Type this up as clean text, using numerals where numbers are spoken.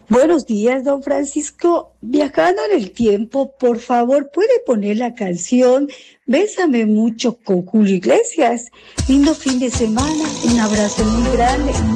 Buenos días, don Francisco. Viajando en el tiempo, por favor, ¿puede poner la canción Bésame mucho con Julio Iglesias? Lindo fin de semana, un abrazo muy grande.